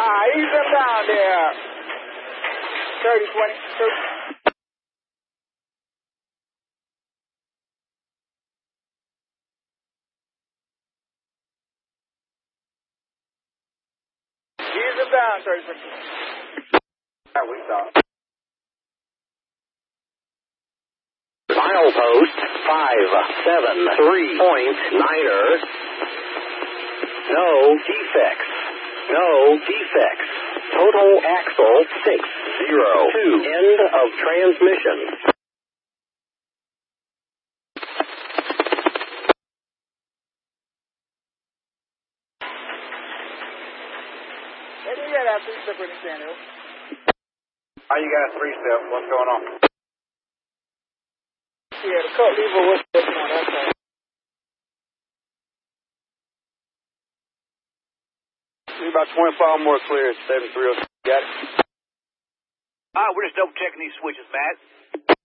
Ease him down there. 30, 20, 30. Ease him down, 30, 20. That we saw. Milepost 573.9er. No defects. No defects. Total axle 602. End of transmission. Where do you get that 3-step with Daniel? How you got a 3-step? What's going on? Yeah, the cut lever was working on that side. Need about 25 more clears. 730. Got it? We're just double checking these switches, Matt.